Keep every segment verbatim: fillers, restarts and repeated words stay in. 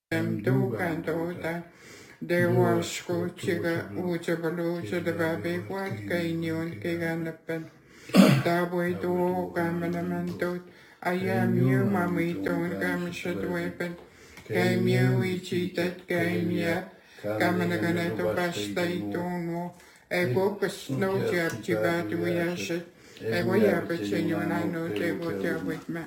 Dugandoda, there was Scotiga, Ujabaluja, the Baby, what Gainion, Giganapan, Dabwe do Gamanamando, I am you, Mammy, don't Gamashat weapon, game you, we cheated, game yet, Gamanaganato Basta, don't know, a book of snow jab, Jibatu, we are shit, and we have a genuine, I know they will tell with me.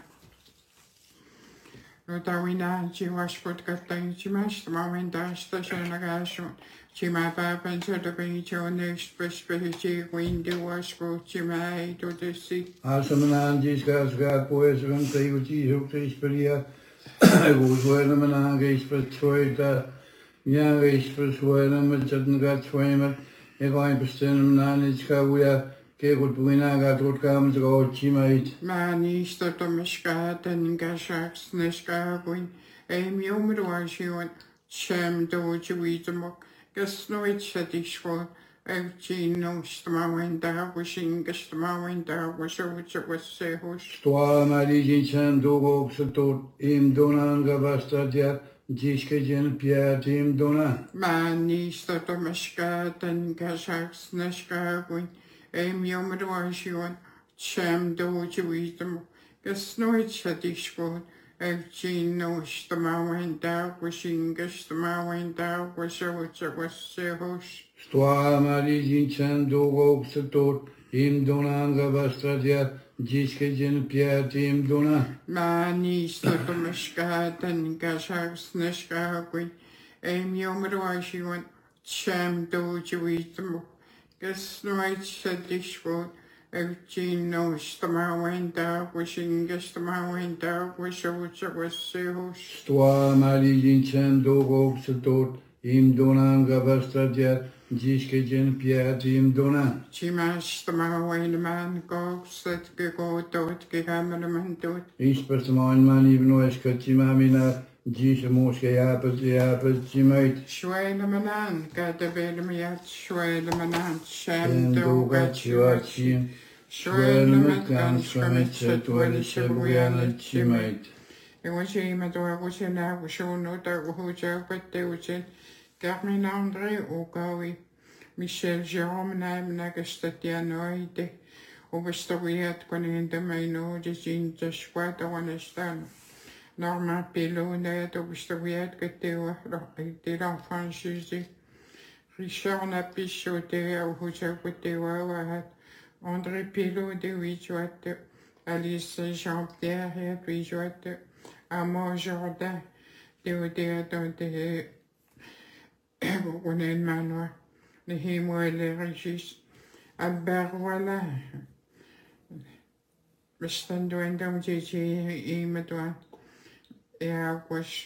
No tawina ci washput kaptain ci masz moment asta się nagasu ci ma papan co do pięcio next perspective windy washput ci mai to the sea Asamanan jiska ska poesran tei uchi hukte isperia guswena manan geis per twoita ja geis per swena met jatn gat swema egoin besten manan iska uya ke gut buina gat rot kam zo chi mai mani sto to miska ten gashaks neska buin e mi umru ashion chem do ci widzimo gasnoit shadishwo e ci no stmawenda wishing gastmawenda washo was se hosh Stoa mari jinchan dogo ksatot im donan gavastadia jiske jen pia tim dona mani sto to miska ten gashaks neska buin Eim jommer was joan, Sam doodje wisdom, gas nooit satisfied, I've seen no stamau and dog was in gastamau and dog was so it was the host. Stoa mari jinchan dogo ksatot im donan gavastadia jiske jen pia tim dona Mani stood a muscat and gashaks neska win, Eim jommer was joan, Sam doodje wisdom. Gas nooit satisfied, I've seen no stamau and dog was in gastamau and dog was so it was the host. Stoa mari jinchan dogo ksatot im donan gavastadia jiske jen pia tim dona Chimas stamau and man goes that go dot gigamanaman dot. Ispertman man even oeska chimamina jis moske yapet yapet chimait Schwelemanan, Gadavelmiat, Schwelemanan, Sham en do dogachiwachi Schwelemat Schwelemat Ganskamit, Ganskamit Tualishabuana Chimate. chimait It was him at all, was in now, was shown no doubt who joke, but they would say, Carmen Andre, Ogawi, Michel Jerome, Nam Nagastatianoide, Overstowiat, Coninda Maino, the Jin, the Squat, I understand. Normal pillow net Overstowiat, get the l'enfant Jésus. Richard n'a pichoté au joke with the Wawa, André Pilot de Wijotte, Alice Jean-Pierre et Wijotte, Amand Jordan, Théodore de René Manoir, le Himo et les Régis, Albert Voilà, le Standouin d'Homme Gigi, Imadouin, et à gauche.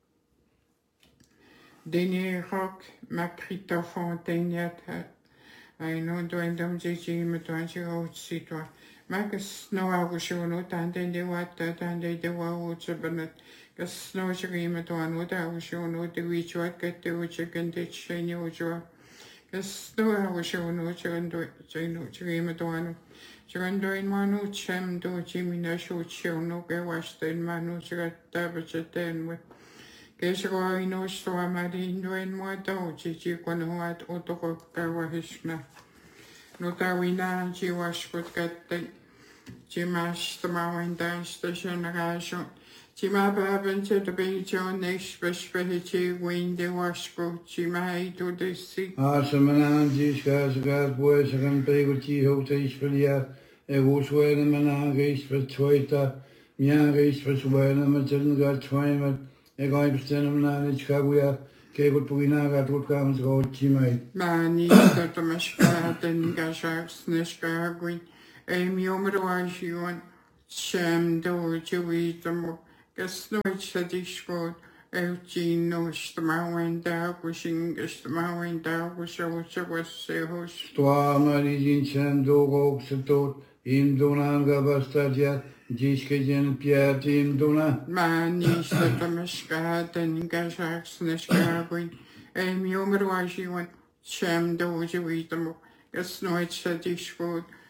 Denis Rock, Macrito Fontaine, I know doing them Gigi, Madouin, aussi toi. Magus no awushono tande de wata tande de wawucha banet. Gas no shagima to an wata awushono de which what get the chicken ditch and you joa. Gas no awushono chicken do chagima to an. Chicken doing manu chem do chimina show chill no get washed in manu chigat tabacha ten with. Guess I know so I'm at in doing what do chichi when what otoko kawahishna. No tawina chi wash put get the. Chimas stamau dan station nagaso. Chima baben to the beach on next speciality wind the washpo chima to the sea. Asamanan jiska ska poesran tei uchi hukte isperia guswena manan geis per twoita ja geis per swena met jatn gat swema egoin besten manan iska uya ke gut buina gat rot kam zo chi mai Mani to mashka den gashaks neska gwin. Eim jommer was joan, Sam doodje wisdom, gas nooit satisfied, I've seen no stamau and dog was in gastamau and dog was so it was the host. Stoa mari jinchan dogo ksatot im donan gavastadia jiske jen pia tim dona Mani sto to miska ten gashaks neska gwin. Eim jommer was joan, Sam doodje wisdom, gas nooit satisfied,